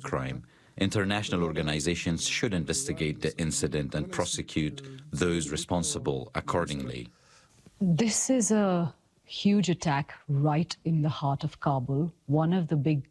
crime. International organizations should investigate the incident and prosecute those responsible accordingly. This is a huge attack right in the heart of Kabul, one of the big